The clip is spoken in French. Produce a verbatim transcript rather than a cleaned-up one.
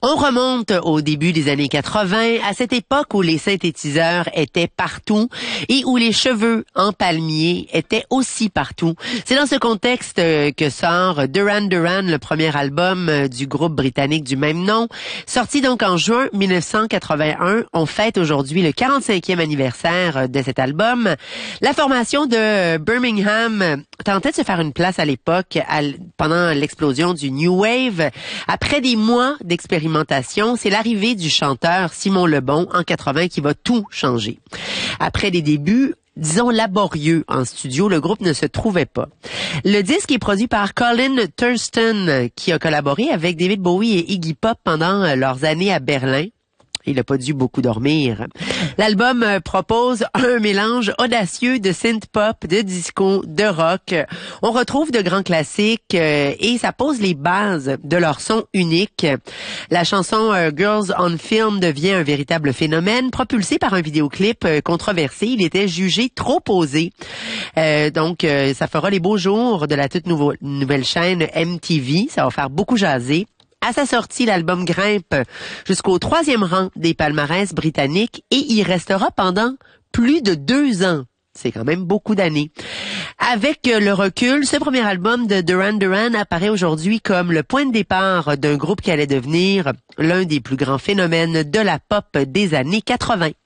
On remonte au début des années quatre-vingts, à cette époque où les synthétiseurs étaient partout et où les cheveux en palmier étaient aussi partout. C'est dans ce contexte que sort Duran Duran, le premier album du groupe britannique du même nom. Sorti donc en juin mille neuf cent quatre-vingt-un, on fête aujourd'hui le quarante-cinquième anniversaire de cet album. La formation de Birmingham tentait de se faire une place à l'époque pendant l'explosion du New Wave. Après des mois d'expérimentation, c'est l'arrivée du chanteur Simon Le Bon en quatre-vingts qui va tout changer. Après des débuts, disons laborieux en studio, le groupe ne se trouvait pas. Le disque est produit par Colin Thurston, qui a collaboré avec David Bowie et Iggy Pop pendant leurs années à Berlin. Il n'a pas dû beaucoup dormir. L'album propose un mélange audacieux de synth-pop, de disco, de rock. On retrouve de grands classiques et ça pose les bases de leur son unique. La chanson Girls on Film devient un véritable phénomène, propulsé par un vidéoclip controversé. Il était jugé trop posé. Euh, donc, ça fera les beaux jours de la toute nouveau, nouvelle chaîne M T V. Ça va faire beaucoup jaser. À sa sortie, l'album grimpe jusqu'au troisième rang des palmarès britanniques et y restera pendant plus de deux ans. C'est quand même beaucoup d'années. Avec le recul, ce premier album de Duran Duran apparaît aujourd'hui comme le point de départ d'un groupe qui allait devenir l'un des plus grands phénomènes de la pop des années quatre-vingts.